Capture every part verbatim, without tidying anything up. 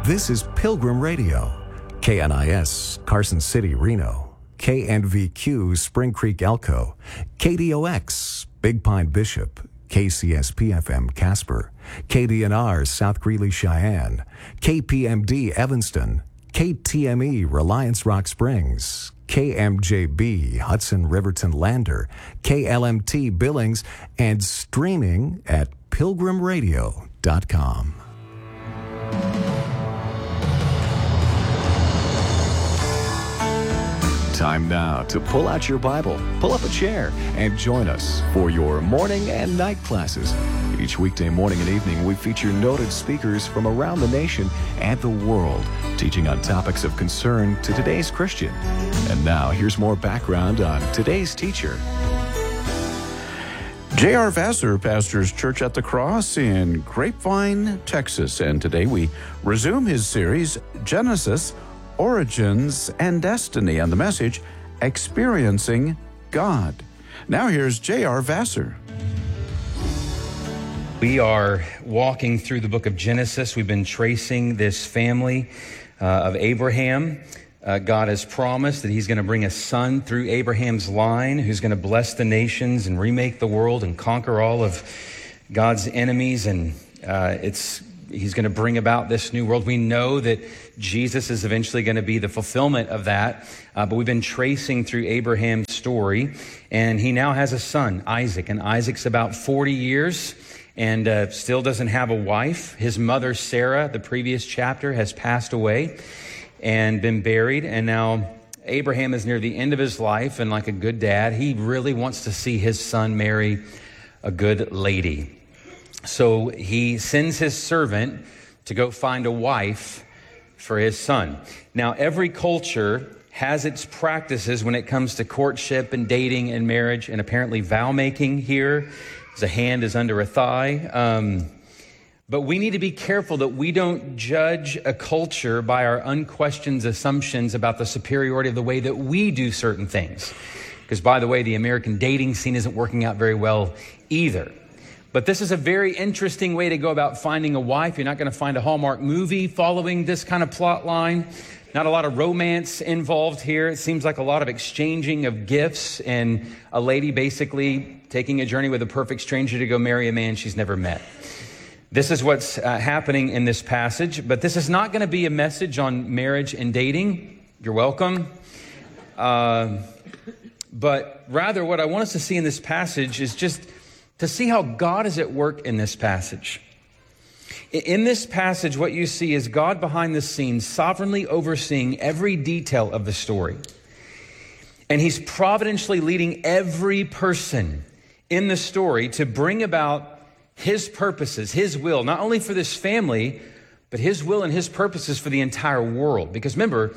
This is Pilgrim Radio, K N I S, Carson City, Reno, K N V Q, Spring Creek, Elko, K D O X, Big Pine, Bishop, K C S P F M, Casper, K D N R, South Greeley, Cheyenne, K P M D, Evanston, K T M E, Reliance Rock Springs, K M J B, Hudson Riverton Lander, K L M T Billings, and streaming at pilgrim radio dot com. Time now to pull out your Bible, pull up a chair, and join us for your morning and night classes. Each weekday morning and evening, we feature noted speakers from around the nation and the world, teaching on topics of concern to today's Christian. And now, here's more background on today's teacher. J R Vassar pastors Church at the Cross in Grapevine, Texas, and today we resume his series, Genesis, Origins, and Destiny, and the message, Experiencing God. Now here's J R Vassar. We are walking through the book of Genesis. We've been tracing this family uh, of Abraham. Uh, God has promised that he's going to bring a son through Abraham's line who's going to bless the nations and remake the world and conquer all of God's enemies. And uh, it's he's going to bring about this new world. We know that Jesus is eventually going to be the fulfillment of that. Uh, but we've been tracing through Abraham's story. And he now has a son, Isaac. And Isaac's about forty years and uh, still doesn't have a wife. His mother, Sarah, the previous chapter, has passed away and been buried. And now Abraham is near the end of his life. And like a good dad, he really wants to see his son marry a good lady. So he sends his servant to go find a wife for his son. Now, every culture has its practices when it comes to courtship and dating and marriage, and apparently vow making here, as a hand is under a thigh. Um, but we need to be careful that we don't judge a culture by our unquestioned assumptions about the superiority of the way that we do certain things. Because, by the way, the American dating scene isn't working out very well either. But this is a very interesting way to go about finding a wife. You're not going to find a Hallmark movie following this kind of plot line. Not a lot of romance involved here. It seems like a lot of exchanging of gifts and a lady basically taking a journey with a perfect stranger to go marry a man she's never met. This is what's uh, happening in this passage. But this is not going to be a message on marriage and dating. You're welcome. Uh, but rather what I want us to see in this passage is just to see how God is at work in this passage. In this passage, what you see is God behind the scenes, sovereignly overseeing every detail of the story. And he's providentially leading every person in the story to bring about his purposes, his will, not only for this family, but his will and his purposes for the entire world. Because remember,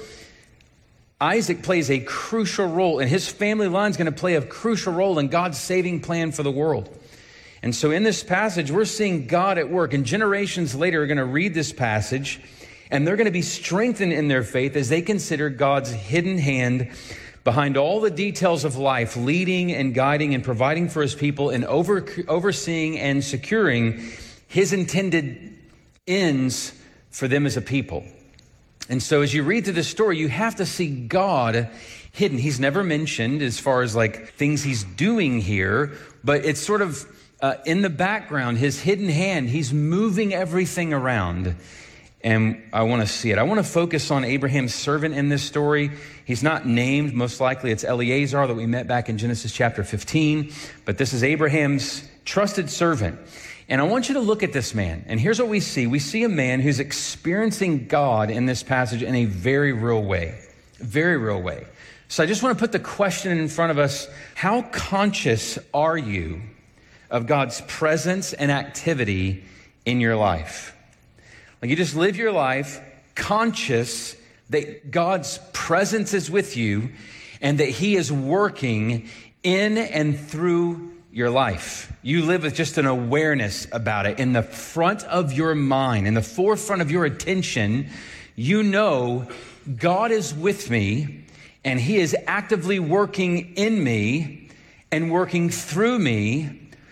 Isaac plays a crucial role, and his family line is going to play a crucial role in God's saving plan for the world. And so in this passage, we're seeing God at work. And generations later are going to read this passage, and they're going to be strengthened in their faith as they consider God's hidden hand behind all the details of life, leading and guiding and providing for his people and over, overseeing and securing his intended ends for them as a people. And so as you read through this story, you have to see God hidden. He's never mentioned as far as like things he's doing here, but it's sort of Uh, in the background, his hidden hand, he's moving everything around. And I want to see it. I want to focus on Abraham's servant in this story. He's not named. Most likely it's Eleazar that we met back in Genesis chapter fifteen. But this is Abraham's trusted servant. And I want you to look at this man. And here's what we see. We see a man who's experiencing God in this passage in a very real way. Very real way. So I just want to put the question in front of us. How conscious are you of God's presence and activity in your life? Like you just live your life conscious that God's presence is with you and that he is working in and through your life. You live with just an awareness about it in the front of your mind, in the forefront of your attention. You know God is with me and he is actively working in me and working through me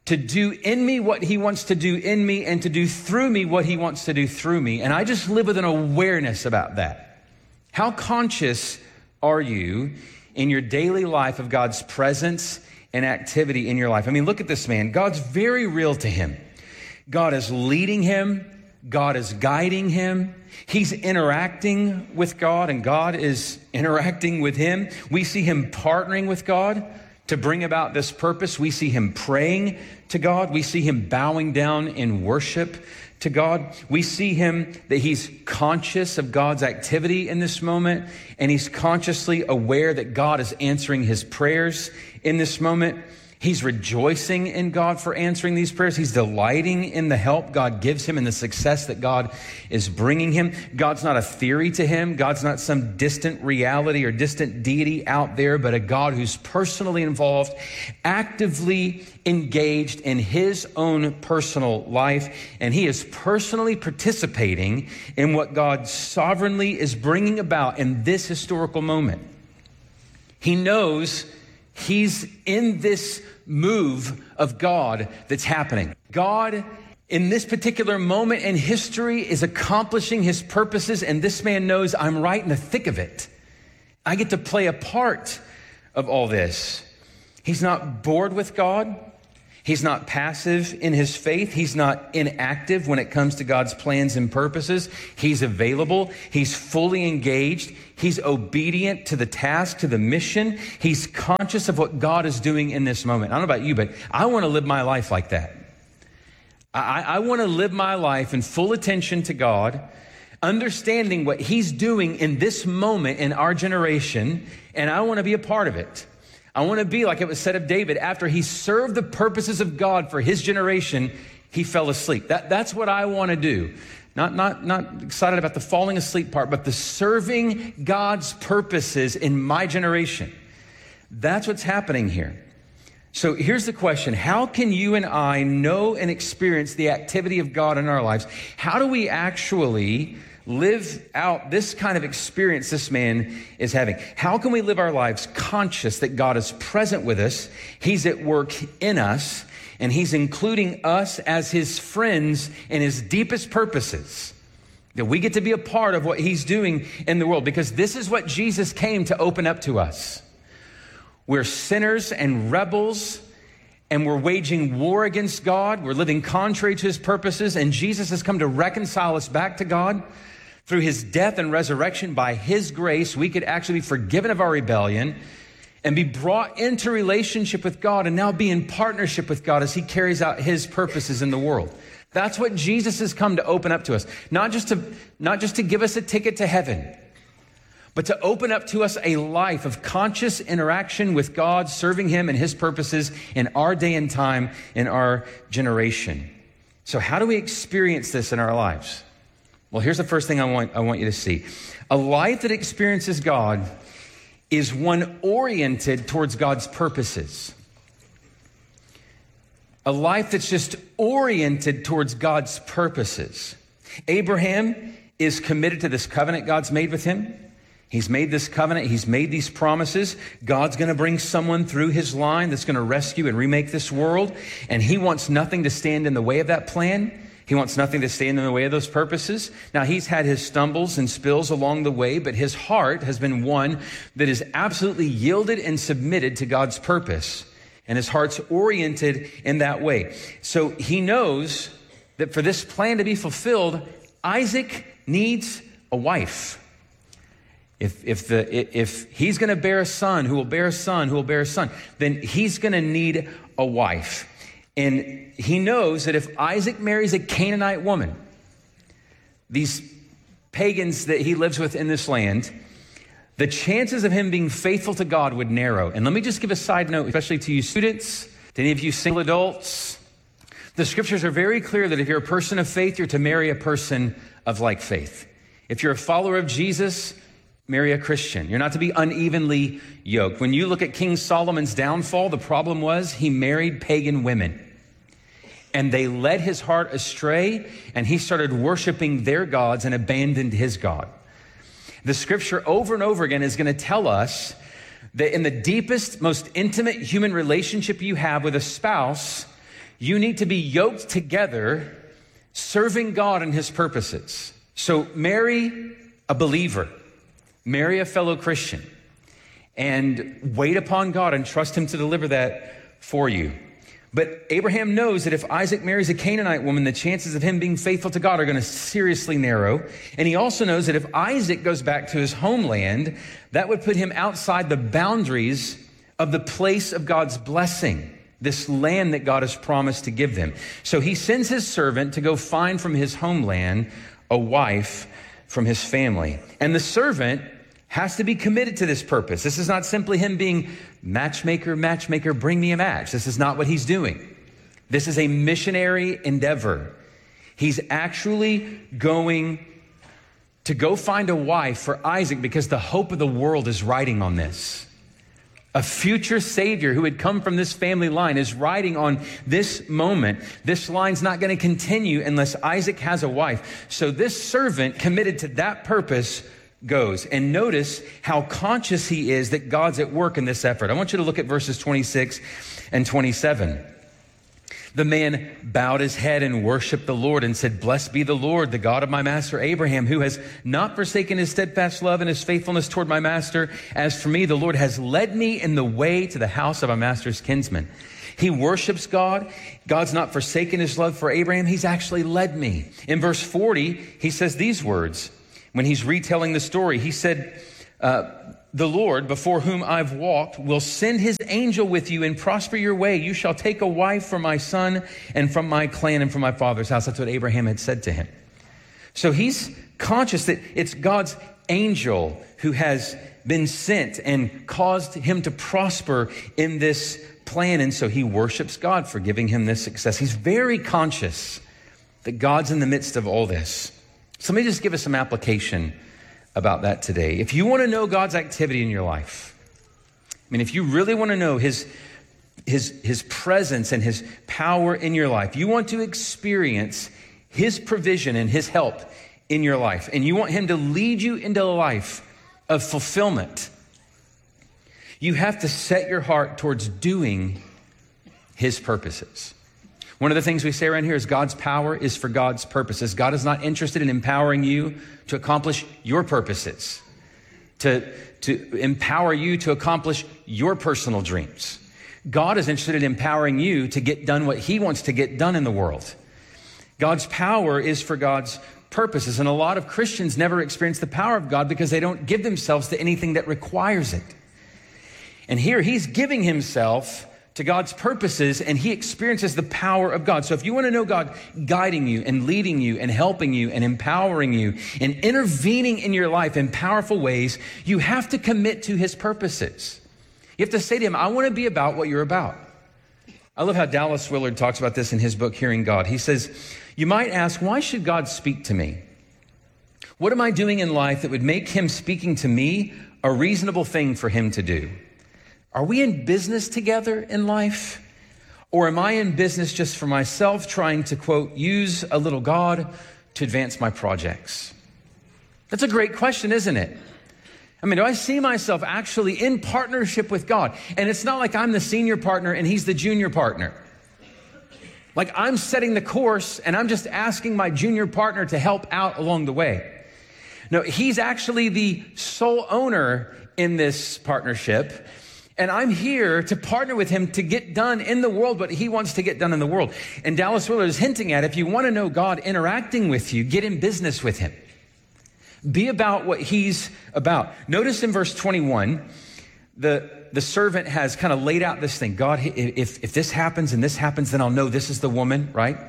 to do in me what he wants to do in me and to do through me what he wants to do through me. And I just live with an awareness about that. How conscious are you in your daily life of God's presence and activity in your life? I mean, look at this man. God's very real to him. God is leading him. God is guiding him. He's interacting with God, and God is interacting with him. We see him partnering with God to bring about this purpose. We see him praying to God. We see him bowing down in worship to God. We see him that he's conscious of God's activity in this moment, and he's consciously aware that God is answering his prayers in this moment. He's rejoicing in God for answering these prayers. He's delighting in the help God gives him and the success that God is bringing him. God's not a theory to him. God's not some distant reality or distant deity out there, but a God who's personally involved, actively engaged in his own personal life. And he is personally participating in what God sovereignly is bringing about in this historical moment. He knows he's in this move of God that's happening. God, in this particular moment in history, is accomplishing his purposes, and this man knows I'm right in the thick of it. I get to play a part of all this. He's not bored with God. He's not passive in his faith. He's not inactive when it comes to God's plans and purposes. He's available. He's fully engaged. He's obedient to the task, to the mission. He's conscious of what God is doing in this moment. I don't know about you, but I want to live my life like that. I, I want to live my life in full attention to God, understanding what he's doing in this moment in our generation, and I want to be a part of it. I want to be like it was said of David, after he served the purposes of God for his generation, he fell asleep. That, that's what I want to do. Not, not, not excited about the falling asleep part, but the serving God's purposes in my generation. That's what's happening here. So here's the question. How can you and I know and experience the activity of God in our lives? How do we actually live out this kind of experience this man is having? How can we live our lives conscious that God is present with us, he's at work in us, and he's including us as his friends in his deepest purposes? That we get to be a part of what he's doing in the world, because this is what Jesus came to open up to us. We're sinners and rebels, and we're waging war against God. We're living contrary to his purposes, and Jesus has come to reconcile us back to God. Through his death and resurrection, by his grace, we could actually be forgiven of our rebellion and be brought into relationship with God and now be in partnership with God as he carries out his purposes in the world. That's what Jesus has come to open up to us. Not just to, not just to give us a ticket to heaven, but to open up to us a life of conscious interaction with God, serving him and his purposes in our day and time, in our generation. So how do we experience this in our lives? Well, here's the first thing I want, I want you to see. A life that experiences God is one oriented towards God's purposes. A life that's just oriented towards God's purposes. Abraham is committed to this covenant God's made with him. He's made this covenant. He's made these promises. God's going to bring someone through his line that's going to rescue and remake this world. And he wants nothing to stand in the way of that plan. He wants nothing to stand in the way of those purposes. Now, he's had his stumbles and spills along the way, but his heart has been one that is absolutely yielded and submitted to God's purpose. And his heart's oriented in that way. So he knows that for this plan to be fulfilled, Isaac needs a wife. If, if, the, if he's going to bear a son who will bear a son who will bear a son, then he's going to need a wife. And he knows that if Isaac marries a Canaanite woman, these pagans that he lives with in this land, the chances of him being faithful to God would narrow. And let me just give a side note, especially to you students, to any of you single adults. The scriptures are very clear that if you're a person of faith, you're to marry a person of like faith. If you're a follower of Jesus, marry a Christian. You're not to be unevenly yoked. When you look at King Solomon's downfall, the problem was he married pagan women. And they led his heart astray, and he started worshiping their gods and abandoned his God. The scripture over and over again is going to tell us that in the deepest, most intimate human relationship you have with a spouse, You need to be yoked together, serving God and his purposes. So marry a believer, marry a fellow Christian, and wait upon God and trust him to deliver that for you. But Abraham knows that if Isaac marries a Canaanite woman, the chances of him being faithful to God are going to seriously narrow. And he also knows that if Isaac goes back to his homeland, that would put him outside the boundaries of the place of God's blessing, this land that God has promised to give them. So he sends his servant to go find from his homeland a wife from his family. And the servant has to be committed to this purpose. This is not simply him being matchmaker, matchmaker, bring me a match. This is not what he's doing. This is a missionary endeavor. He's actually going to go find a wife for Isaac because the hope of the world is riding on this. A future Savior who had come from this family line is riding on this moment. This line's not going to continue unless Isaac has a wife. So this servant committed to that purpose goes. And notice how conscious he is that God's at work in this effort. I want you to look at verses twenty-six and twenty-seven. The man bowed his head and worshiped the Lord and said, "Blessed be the Lord, the God of my master Abraham, who has not forsaken his steadfast love and his faithfulness toward my master. As for me, the Lord has led me in the way to the house of my master's kinsman." He worships God. God's not forsaken his love for Abraham. He's actually led me. In verse forty, he says these words. When he's retelling the story, he said, uh, "The Lord, before whom I've walked, will send his angel with you and prosper your way. You shall take a wife for my son and from my clan and from my father's house." That's what Abraham had said to him. So he's conscious that it's God's angel who has been sent and caused him to prosper in this plan. And so he worships God for giving him this success. He's very conscious that God's in the midst of all this. So let me just give us some application about that today. If you want to know God's activity in your life, I mean, if you really want to know his, his, his presence and his power in your life, you want to experience his provision and his help in your life, and you want him to lead you into a life of fulfillment, you have to set your heart towards doing his purposes. One of the things we say around here is God's power is for God's purposes. God is not interested in empowering you to accomplish your purposes, to, to empower you to accomplish your personal dreams. God is interested in empowering you to get done what he wants to get done in the world. God's power is for God's purposes. And a lot of Christians never experience the power of God because they don't give themselves to anything that requires it. And here he's giving himself to God's purposes, and he experiences the power of God. So if you want to know God guiding you and leading you and helping you and empowering you and intervening in your life in powerful ways, you have to commit to his purposes. You have to say to him, "I want to be about what you're about." I love how Dallas Willard talks about this in his book, Hearing God. He says, "You might ask, why should God speak to me? What am I doing in life that would make him speaking to me a reasonable thing for him to do? Are we in business together in life? Or am I in business just for myself, trying to, quote, use a little God to advance my projects?" That's a great question, isn't it? I mean, do I see myself actually in partnership with God? And it's not like I'm the senior partner and he's the junior partner. Like I'm setting the course and I'm just asking my junior partner to help out along the way. No, he's actually the sole owner in this partnership. And I'm here to partner with him to get done in the world what he wants to get done in the world. And Dallas Willard is hinting at, if you want to know God interacting with you, get in business with him. Be about what he's about. Notice in verse twenty-one, the, the servant has kind of laid out this thing. God, if, if this happens and this happens, then I'll know this is the woman, right?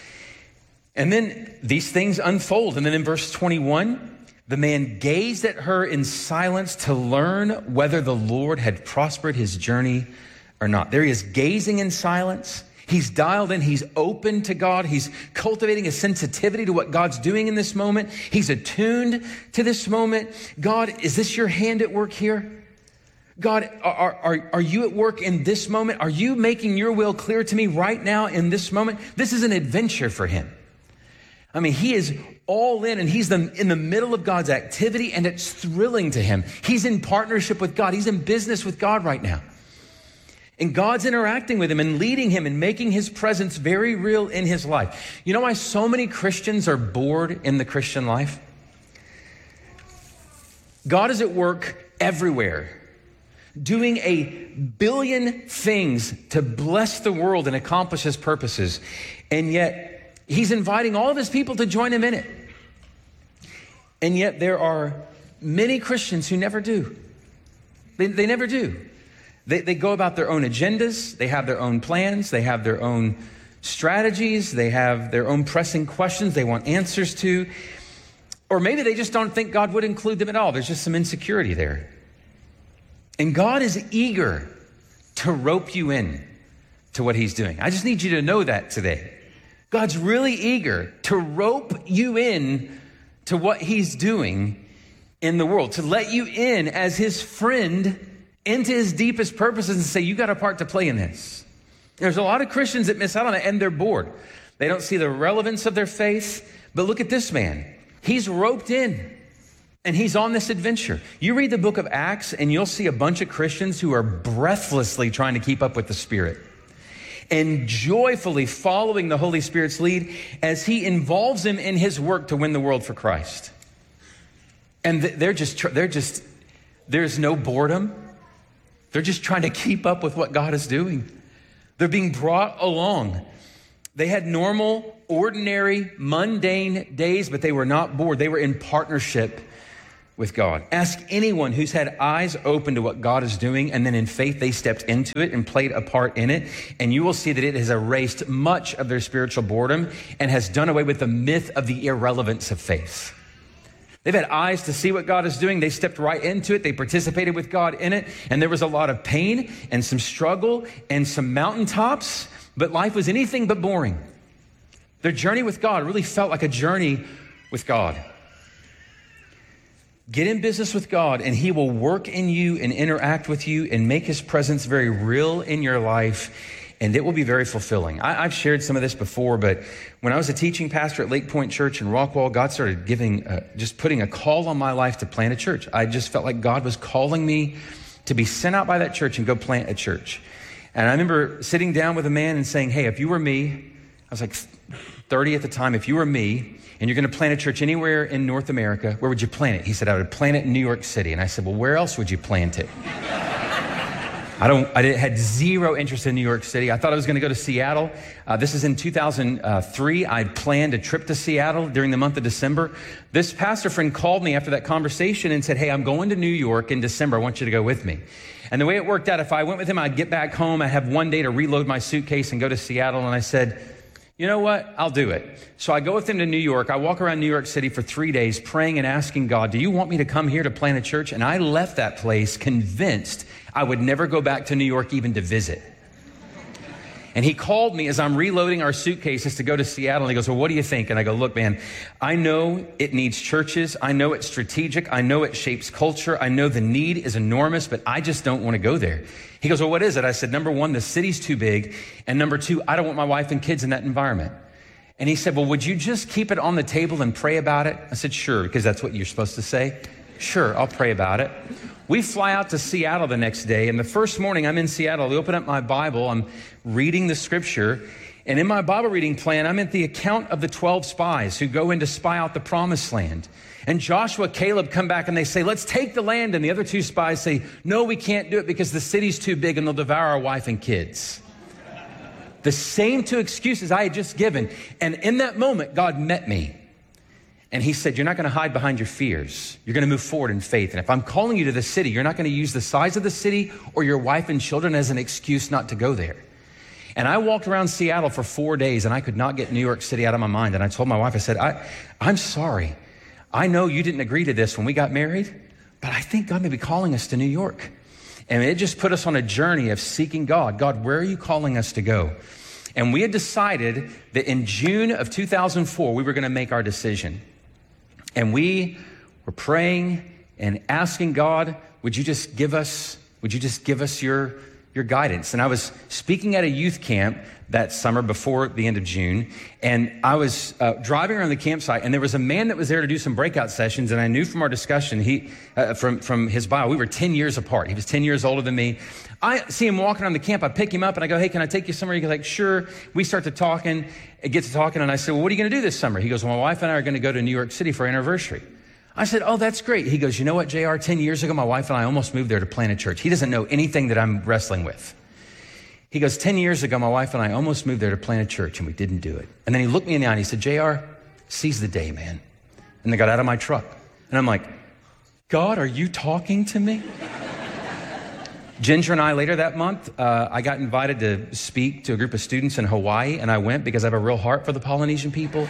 And then these things unfold. And then in verse twenty-one, the man gazed at her in silence to learn whether the Lord had prospered his journey or not. There he is, gazing in silence. He's dialed in. He's open to God. He's cultivating a sensitivity to what God's doing in this moment. He's attuned to this moment. God, is this your hand at work here? God, are, are, are you at work in this moment? Are you making your will clear to me right now in this moment? This is an adventure for him. I mean, he is all in, and he's the, in the middle of God's activity, and it's thrilling to him. He's in partnership with God. He's in business with God right now. And God's interacting with him and leading him and making his presence very real in his life. You know why so many Christians are bored in the Christian life? God is at work everywhere, doing a billion things to bless the world and accomplish his purposes. And yet he's inviting all of his people to join him in it. And yet there are many Christians who never do. They, they never do. They, they go about their own agendas. They have their own plans. They have their own strategies. They have their own pressing questions they want answers to. Or maybe they just don't think God would include them at all. There's just some insecurity there. And God is eager to rope you in to what he's doing. I just need you to know that today. God's really eager to rope you in to what he's doing in the world, to let you in as his friend into his deepest purposes and say, you got a part to play in this. There's a lot of Christians that miss out on it and they're bored. They don't see the relevance of their faith. But look at this man. He's roped in and he's on this adventure. You read the book of Acts and you'll see a bunch of Christians who are breathlessly trying to keep up with the Spirit and joyfully following the Holy Spirit's lead as he involves them in his work to win the world for Christ. And they're just, they're just, there's no boredom. They're just trying to keep up with what God is doing. They're being brought along. They had normal, ordinary, mundane days, but they were not bored. They were in partnership with God. Ask anyone who's had eyes open to what God is doing, and then in faith they stepped into it and played a part in it, and you will see that it has erased much of their spiritual boredom and has done away with the myth of the irrelevance of faith. They've had eyes to see what God is doing. They stepped right into it. They participated with God in it. And there was a lot of pain and some struggle and some mountaintops, but life was anything but boring. Their journey with God really felt like a journey with God. Get in business with God and he will work in you and interact with you and make his presence very real in your life. And it will be very fulfilling. I, I've shared some of this before, but when I was a teaching pastor at Lake Point Church in Rockwall, God started giving, uh, just putting a call on my life to plant a church. I just felt like God was calling me to be sent out by that church and go plant a church. And I remember sitting down with a man and saying, hey, if you were me, I was like thirty at the time, if you were me and you're going to plant a church anywhere in North America, where would you plant it? He said, I would plant it in New York City. And I said, well, where else would you plant it? I don't. I had zero interest in New York City. I thought I was going to go to Seattle. Uh, this is in two thousand three. I planned a trip to Seattle during the month of December. This pastor friend called me after that conversation and said, hey, I'm going to New York in December. I want you to go with me. And the way it worked out, if I went with him, I'd get back home. I'd have one day to reload my suitcase and go to Seattle. And I said, you know what? I'll do it. So I go with him to New York. I walk around New York City for three days praying and asking God, do you want me to come here to plant a church? And I left that place convinced I would never go back to New York even to visit. And he called me as I'm reloading our suitcases to go to Seattle. And he goes, well, what do you think? And I go, look, man, I know it needs churches. I know it's strategic. I know it shapes culture. I know the need is enormous, but I just don't want to go there. He goes, well, what is it? I said, number one, the city's too big. And number two, I don't want my wife and kids in that environment. And he said, well, would you just keep it on the table and pray about it? I said, sure, because that's what you're supposed to say. Sure, I'll pray about it. We fly out to Seattle the next day, and the first morning I'm in Seattle. I open up my Bible, I'm reading the scripture, and in my Bible reading plan, I'm at the account of the twelve spies who go in to spy out the promised land. And Joshua, Caleb come back and they say, let's take the land. And the other two spies say, no, we can't do it because the city's too big and they'll devour our wife and kids. The same two excuses I had just given. And in that moment, God met me. And he said, you're not going to hide behind your fears. You're going to move forward in faith. And if I'm calling you to the city, you're not going to use the size of the city or your wife and children as an excuse not to go there. And I walked around Seattle for four days and I could not get New York City out of my mind. And I told my wife, I said, I, I'm sorry. I know you didn't agree to this when we got married, but I think God may be calling us to New York. And it just put us on a journey of seeking God. God, where are you calling us to go? And we had decided that in June of two thousand four, we were going to make our decision. And we were praying and asking God, would you just give us, would you just give us your, your guidance. And I was speaking at a youth camp that summer before the end of June, and I was uh, driving around the campsite, and there was a man that was there to do some breakout sessions, and I knew from our discussion, he uh, from, from his bio, we were ten years apart. He was ten years older than me. I see him walking around the camp. I pick him up, and I go, hey, can I take you somewhere? He's like, sure. We start to talking, it gets to talking, and I said, well, what are you going to do this summer? He goes, well, my wife and I are going to go to New York City for our anniversary. I said, oh, that's great. He goes, you know what, J R, ten years ago, my wife and I almost moved there to plant a church. He doesn't know anything that I'm wrestling with. He goes, ten years ago, my wife and I almost moved there to plant a church, and we didn't do it. And then he looked me in the eye and he said, J R, seize the day, man. And they got out of my truck. And I'm like, God, are you talking to me? Ginger and I, later that month, uh, I got invited to speak to a group of students in Hawaii, and I went because I have a real heart for the Polynesian people.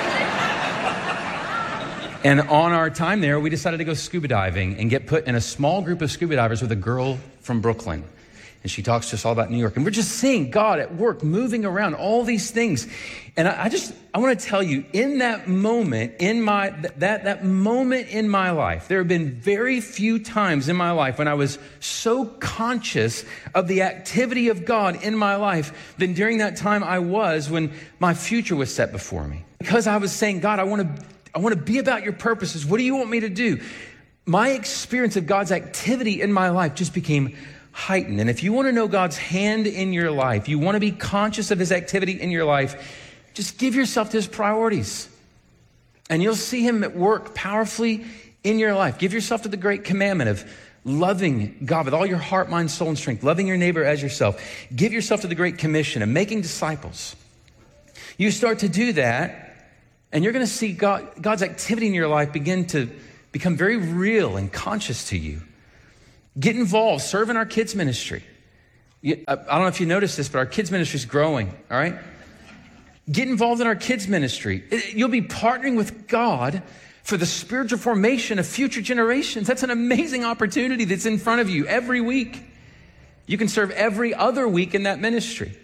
And on our time there, we decided to go scuba diving and get put in a small group of scuba divers with a girl from Brooklyn. And she talks to us all about New York. And we're just seeing God at work, moving around, all these things. And I, I just, I want to tell you, in that moment, in my, that, that moment in my life, there have been very few times in my life when I was so conscious of the activity of God in my life than during that time I was when my future was set before me. Because I was saying, God, I want to, I want to be about your purposes. What do you want me to do? My experience of God's activity in my life just became heightened. And if you want to know God's hand in your life, you want to be conscious of his activity in your life, just give yourself to his priorities. And you'll see him at work powerfully in your life. Give yourself to the great commandment of loving God with all your heart, mind, soul, and strength, loving your neighbor as yourself. Give yourself to the great commission of making disciples. You start to do that, and you're going to see God, God's activity in your life begin to become very real and conscious to you. Get involved, serve in our kids ministry. I don't know if you noticed this, but our kids ministry is growing, all right? Get involved in our kids ministry. You'll be partnering with God for the spiritual formation of future generations. That's an amazing opportunity that's in front of you every week. You can serve every other week in that ministry.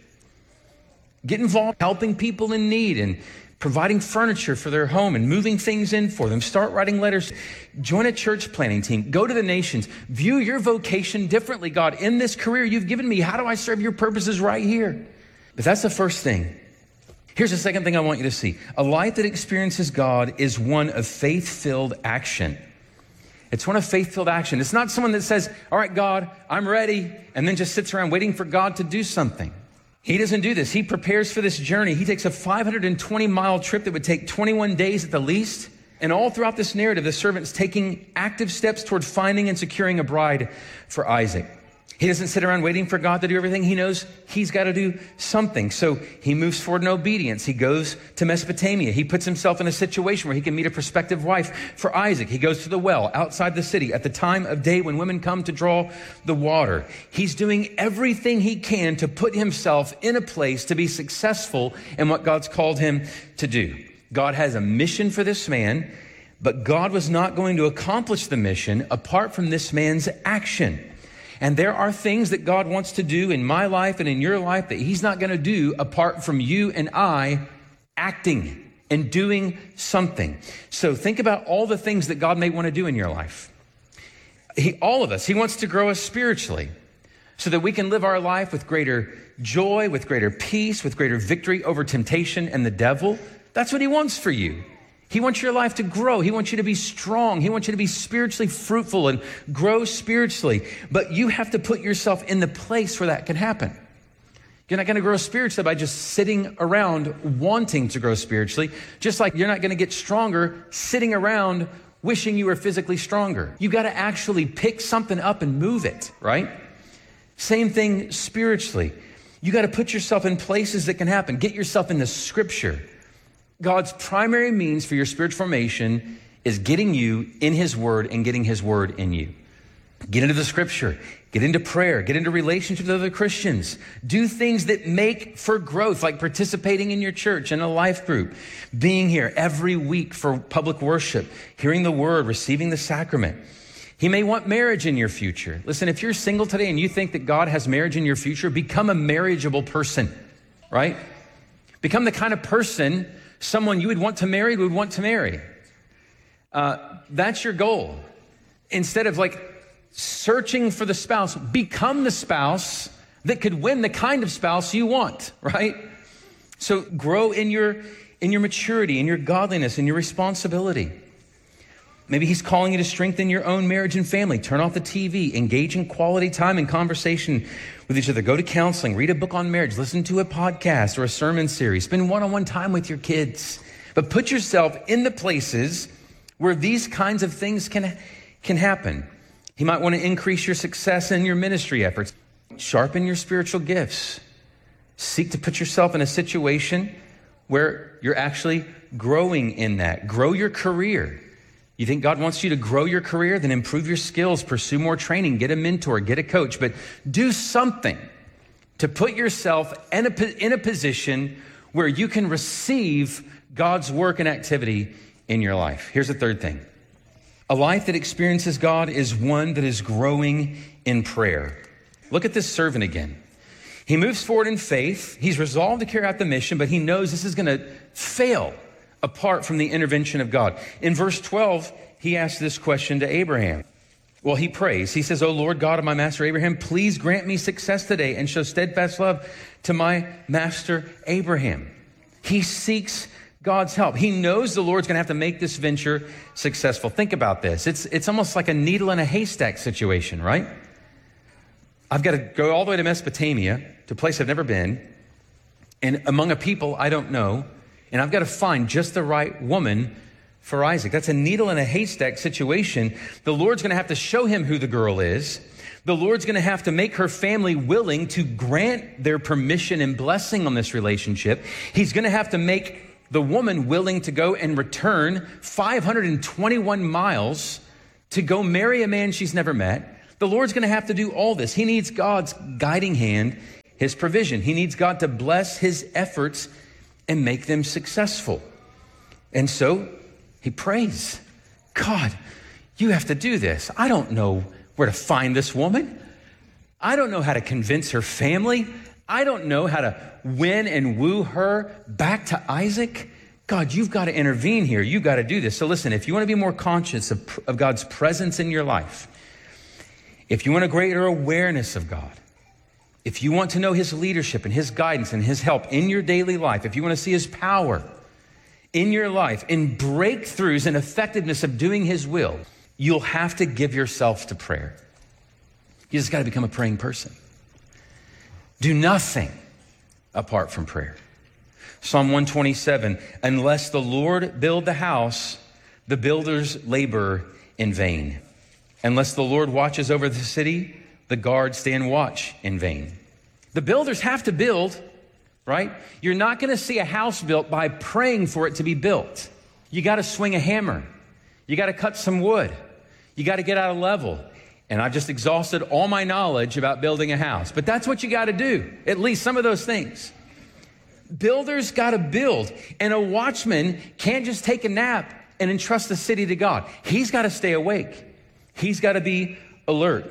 Get involved helping people in need and providing furniture for their home and moving things in for them. Start writing letters. Join a church planning team. Go to the nations. View your vocation differently. God, in this career you've given me, how do I serve your purposes right here? But that's the first thing. Here's the second thing I want you to see. A life that experiences God is one of faith-filled action. It's one of faith-filled action. It's not someone that says, all right, God, I'm ready, and then just sits around waiting for God to do something. He doesn't do this. He prepares for this journey. He takes a five hundred twenty mile trip that would take twenty-one days at the least. And all throughout this narrative, the servant's taking active steps toward finding and securing a bride for Isaac. He doesn't sit around waiting for God to do everything. He knows he's got to do something. So he moves forward in obedience. He goes to Mesopotamia. He puts himself in a situation where he can meet a prospective wife for Isaac. He goes to the well outside the city at the time of day when women come to draw the water. He's doing everything he can to put himself in a place to be successful in what God's called him to do. God has a mission for this man, but God was not going to accomplish the mission apart from this man's action. And there are things that God wants to do in my life and in your life that he's not going to do apart from you and I acting and doing something. So think about all the things that God may want to do in your life. He, all of us, he wants to grow us spiritually so that we can live our life with greater joy, with greater peace, with greater victory over temptation and the devil. That's what he wants for you. He wants your life to grow. He wants you to be strong. He wants you to be spiritually fruitful and grow spiritually. But you have to put yourself in the place where that can happen. You're not going to grow spiritually by just sitting around wanting to grow spiritually, just like you're not going to get stronger sitting around wishing you were physically stronger. You got to actually pick something up and move it, right? Same thing spiritually. You got to put yourself in places that can happen. Get yourself in the scripture. God's primary means for your spiritual formation is getting you in his word and getting his word in you. Get into the scripture, get into prayer, get into relationships with other Christians. Do things that make for growth, like participating in your church and a life group, being here every week for public worship, hearing the word, receiving the sacrament. He may want marriage in your future. Listen, if you're single today and you think that God has marriage in your future, become a marriageable person, right? Become the kind of person someone you would want to marry would want to marry. Uh, that's your goal. Instead of like searching for the spouse, become the spouse that could win the kind of spouse you want, right? So grow in your, in your maturity, in your godliness, in your responsibility. Maybe he's calling you to strengthen your own marriage and family. Turn off the T V, engage in quality time and conversation with each other. Go to counseling, read a book on marriage, listen to a podcast or a sermon series. Spend one-on-one time with your kids. But put yourself in the places where these kinds of things can, can happen. He might want to increase your success in your ministry efforts. Sharpen your spiritual gifts. Seek to put yourself in a situation where you're actually growing in that. Grow your career. You think God wants you to grow your career? Then improve your skills, pursue more training, get a mentor, get a coach, but do something to put yourself in a, in a position where you can receive God's work and activity in your life. Here's the third thing. A life that experiences God is one that is growing in prayer. Look at this servant again. He moves forward in faith. He's resolved to carry out the mission, but he knows this is going to fail apart from the intervention of God. In verse twelve, he asks this question to Abraham. Well, he prays. He says, "O Lord God of my master Abraham, please grant me success today and show steadfast love to my master Abraham." He seeks God's help. He knows the Lord's going to have to make this venture successful. Think about this. It's, it's almost like a needle in a haystack situation, right? I've got to go all the way to Mesopotamia, to a place I've never been, and among a people I don't know, and I've got to find just the right woman for Isaac. That's a needle in a haystack situation. The Lord's going to have to show him who the girl is. The Lord's going to have to make her family willing to grant their permission and blessing on this relationship. He's going to have to make the woman willing to go and return five hundred twenty-one miles to go marry a man she's never met. The Lord's going to have to do all this. He needs God's guiding hand, his provision. He needs God to bless his efforts and make them successful. And so he prays, "God, you have to do this. I don't know where to find this woman. I don't know how to convince her family. I don't know how to win and woo her back to Isaac. God, you've got to intervene here. You've got to do this." So listen, if you want to be more conscious of, of God's presence in your life, if you want a greater awareness of God, if you want to know his leadership and his guidance and his help in your daily life, if you want to see his power in your life, in breakthroughs and effectiveness of doing his will, you'll have to give yourself to prayer. You just got to become a praying person. Do nothing apart from prayer. Psalm one twenty-seven, "Unless the Lord build the house, the builders labor in vain. Unless the Lord watches over the city, the guards stand watch in vain." The builders have to build, right? You're not going to see a house built by praying for it to be built. You got to swing a hammer. You got to cut some wood. You got to get out a level. And I've just exhausted all my knowledge about building a house. But that's what you got to do, at least some of those things. Builders got to build. And a watchman can't just take a nap and entrust the city to God. He's got to stay awake. He's got to be alert.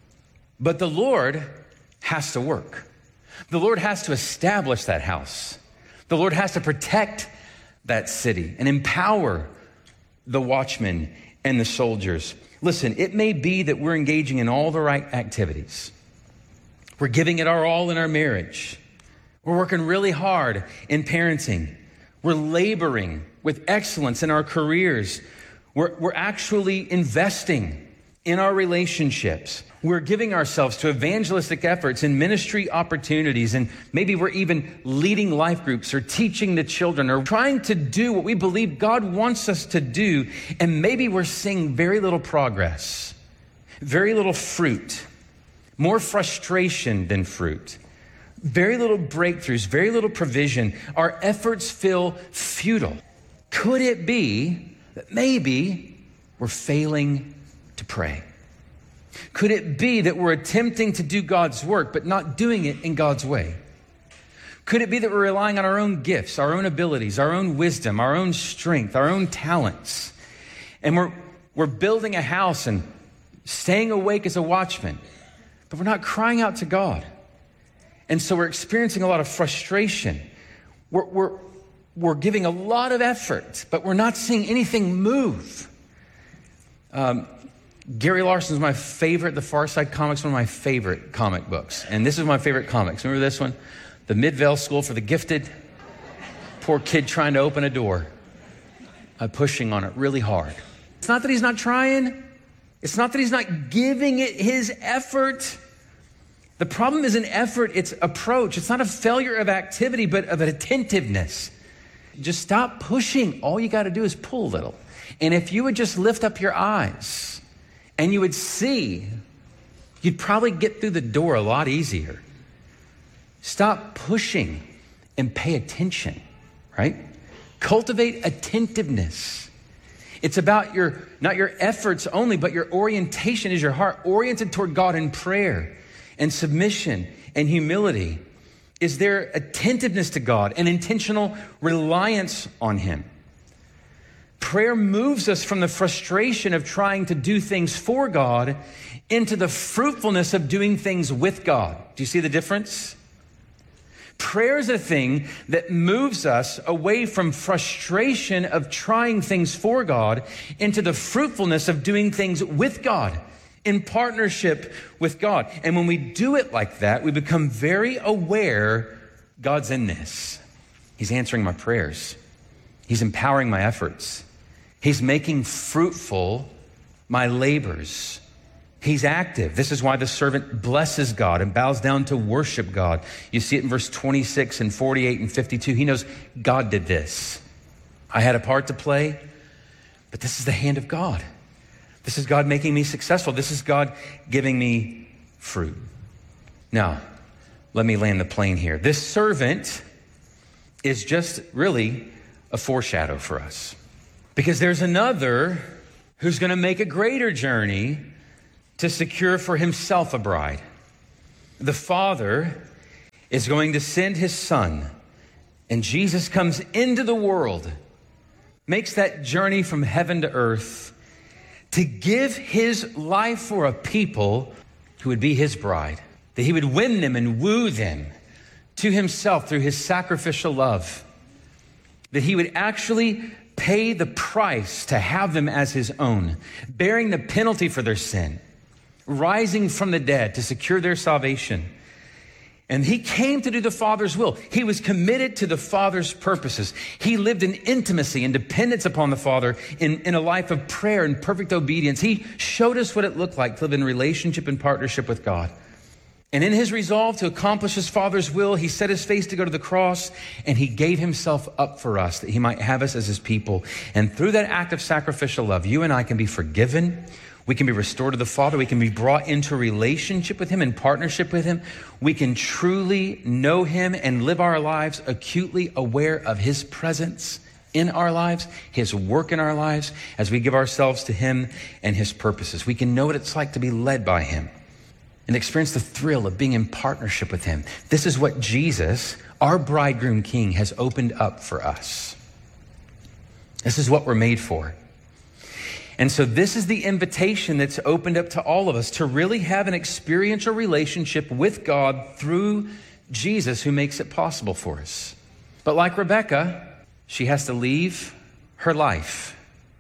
But the Lord has to work. The Lord has to establish that house. The Lord has to protect that city and empower the watchmen and the soldiers. Listen, it may be that we're engaging in all the right activities. We're giving it our all in our marriage. We're working really hard in parenting. We're laboring with excellence in our careers. We're, we're actually investing in our relationships. We're giving ourselves to evangelistic efforts and ministry opportunities, and maybe we're even leading life groups or teaching the children or trying to do what we believe God wants us to do, and maybe we're seeing very little progress, very little fruit, more frustration than fruit, very little breakthroughs, very little provision. Our efforts feel futile. Could it be that maybe we're failing to pray? Could it be that we're attempting to do God's work, but not doing it in God's way? Could it be that we're relying on our own gifts, our own abilities, our own wisdom, our own strength, our own talents, and we're, we're building a house and staying awake as a watchman, but we're not crying out to God? And so we're experiencing a lot of frustration. We're, we're, we're giving a lot of effort, but we're not seeing anything move. Um, Gary Larson's my favorite. The Far Side Comics, one of my favorite comic books. And this is my favorite comics. Remember this one? The Midvale School for the Gifted. Poor kid trying to open a door. I'm pushing on it really hard. It's not that he's not trying. It's not that he's not giving it his effort. The problem isn't effort, it's approach. It's not a failure of activity, but of an attentiveness. Just stop pushing. All you got to do is pull a little. And if you would just lift up your eyes and you would see, you'd probably get through the door a lot easier. Stop pushing and pay attention, right? Cultivate attentiveness. It's about your, not your efforts only, but your orientation is your heart oriented toward God in prayer and submission and humility. Is there attentiveness to God and intentional reliance on Him? Prayer moves us from the frustration of trying to do things for God into the fruitfulness of doing things with God. Do you see the difference? Prayer is a thing that moves us away from frustration of trying things for God into the fruitfulness of doing things with God, in partnership with God. And when we do it like that, we become very aware God's in this. He's answering my prayers. He's empowering my efforts. He's making fruitful my labors. He's active. This is why the servant blesses God and bows down to worship God. You see it in verse twenty-six and forty-eight and fifty-two. He knows God did this. I had a part to play, but this is the hand of God. This is God making me successful. This is God giving me fruit. Now, let me land the plane here. This servant is just really a foreshadow for us, because there's another who's going to make a greater journey to secure for himself a bride. The Father is going to send his Son, and Jesus comes into the world, makes that journey from heaven to earth to give his life for a people who would be his bride, that he would win them and woo them to himself through his sacrificial love, that he would actually pay the price to have them as his own, bearing the penalty for their sin, rising from the dead to secure their salvation. And he came to do the Father's will. He was committed to the Father's purposes. He lived in intimacy and dependence upon the Father in, in a life of prayer and perfect obedience. He showed us what it looked like to live in relationship and partnership with God. And in his resolve to accomplish his Father's will, he set his face to go to the cross, and he gave himself up for us that he might have us as his people. And through that act of sacrificial love, you and I can be forgiven. We can be restored to the Father. We can be brought into a relationship with him and partnership with him. We can truly know him and live our lives acutely aware of his presence in our lives, his work in our lives, as we give ourselves to him and his purposes. We can know what it's like to be led by him and experience the thrill of being in partnership with him. This is what Jesus, our bridegroom king, has opened up for us. This is what we're made for. And so this is the invitation that's opened up to all of us to really have an experiential relationship with God through Jesus, who makes it possible for us. But like Rebecca, she has to leave her life,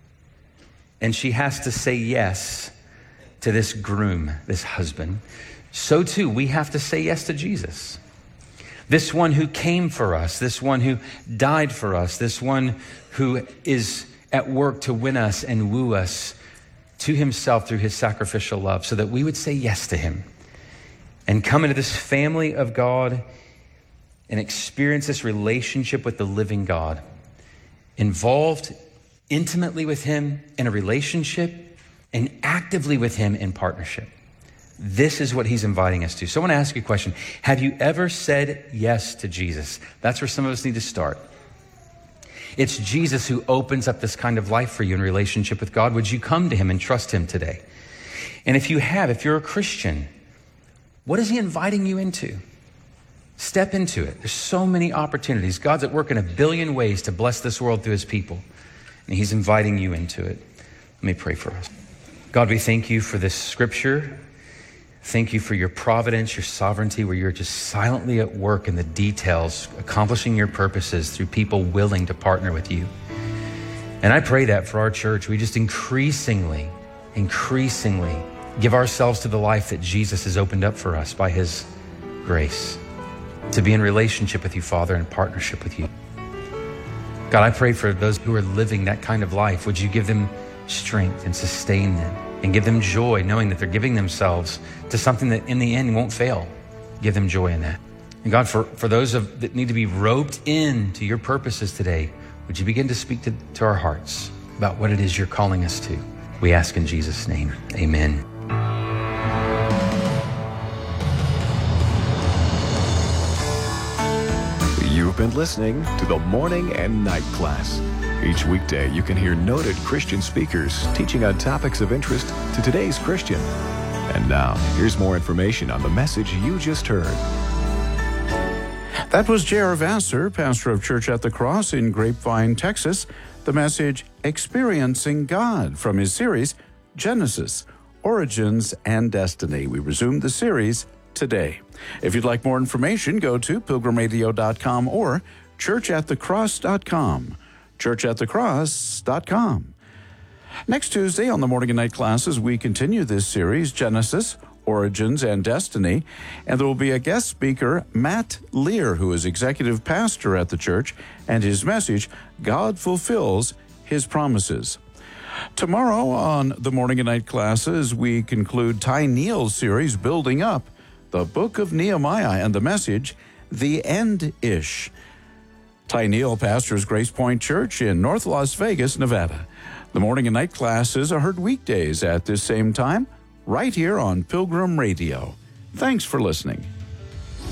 and she has to say yes to this groom, this husband. So too, we have to say yes to Jesus. This one who came for us, this one who died for us, this one who is at work to win us and woo us to himself through his sacrificial love, so that we would say yes to him and come into this family of God and experience this relationship with the living God, involved intimately with him in a relationship and actively with him in partnership. This is what he's inviting us to. So I want to ask you a question. Have you ever said yes to Jesus? That's where some of us need to start. It's Jesus who opens up this kind of life for you in relationship with God. Would you come to him and trust him today? And if you have, if you're a Christian, what is he inviting you into? Step into it. There's so many opportunities. God's at work in a billion ways to bless this world through his people, and he's inviting you into it. Let me pray for us. God, we thank you for this scripture. Thank you for your providence, your sovereignty, where you're just silently at work in the details, accomplishing your purposes through people willing to partner with you. And I pray that for our church, we just increasingly, increasingly give ourselves to the life that Jesus has opened up for us by his grace, to be in relationship with you, Father, and partnership with you. God, I pray for those who are living that kind of life. Would you give them strength and sustain them and give them joy, knowing that they're giving themselves to something that in the end won't fail. Give them joy in that. And God, for, for those of, that need to be roped into your purposes today, would you begin to speak to, to our hearts about what it is you're calling us to? We ask in Jesus' name, amen. You've been listening to the Morning and Night Class. Each weekday, you can hear noted Christian speakers teaching on topics of interest to today's Christian. And now, here's more information on the message you just heard. That was J R. Vassar, pastor of Church at the Cross in Grapevine, Texas. The message, Experiencing God, from his series, Genesis, Origins and Destiny. We resumed the series today. If you'd like more information, go to pilgrim radio dot com or church at the cross dot com. church at the cross dot com. Next Tuesday on the Morning and Night Classes, we continue this series, Genesis, Origins and Destiny, and there will be a guest speaker, Matt Lear, who is executive pastor at the church, and his message, God Fulfills His Promises. Tomorrow on the Morning and Night Classes, we conclude Ty Neal's series, Building Up, the Book of Nehemiah, and the message, The End-ish. Ty Neal pastors Grace Point Church in North Las Vegas, Nevada. The Morning and Night Classes are heard weekdays at this same time, right here on Pilgrim Radio. Thanks for listening.